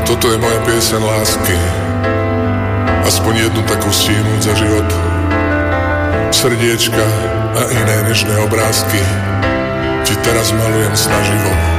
Toto je moja pieseň lásky. Aspoň jednu takú stihnúť za život. Srdiečka a iné nežné obrázky ti teraz malujem snaživo.